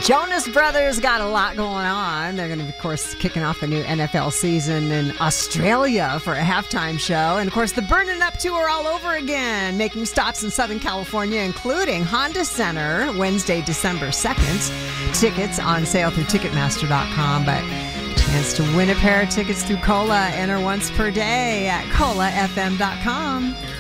Jonas Brothers got a lot going on. They're going to be, of course, kicking off the new NFL season in Australia for a halftime show. And, of course, the Burnin' Up Tour all over again, making stops in Southern California, including Honda Center, Wednesday, December 2nd. Tickets on sale through Ticketmaster.com, but chance to win a pair of tickets through COLA. Enter once per day at COLAFM.com.